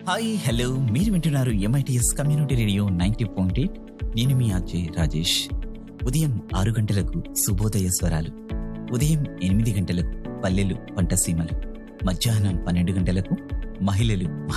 Hi hello మీరు వింటున్నారు MITS community radio 90.8. నేను మీ అజయ్ రాజేష్. ఉదయం 6 గంటలకు శుభోదయ స్వరాలు, ఉదయం 8 గంటలకు పల్లెలు పంటసీమలు, మధ్యాహ్నం 12 గంటలకు మహిళలు